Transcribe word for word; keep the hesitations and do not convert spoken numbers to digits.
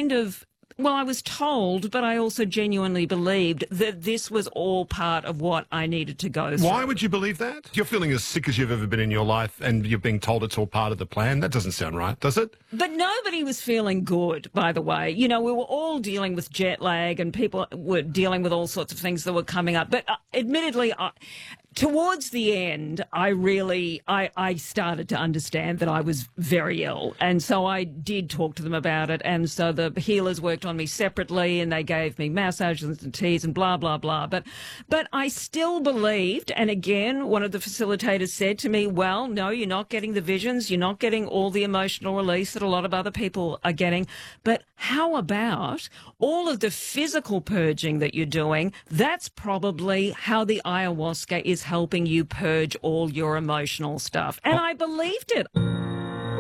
kind of, well, I was told, but I also genuinely believed that this was all part of what I needed to go through. Why would you believe that? You're feeling as sick as you've ever been in your life and you're being told it's all part of the plan. That doesn't sound right, does it? But nobody was feeling good, by the way. You know, we were all dealing with jet lag and people were dealing with all sorts of things that were coming up. But uh, admittedly, I, towards the end, I really, I, I started to understand that I was very ill. And so I did talk to them about it. And so the healers worked on me separately and they gave me massages and teas and blah, blah, blah. But, but I still believed, and again, one of the facilitators said to me, well, no, you're not getting the visions. You're not getting all the emotional release that a lot of other people are getting. But how about all of the physical purging that you're doing? That's probably how the ayahuasca is helping you purge all your emotional stuff. And I believed it.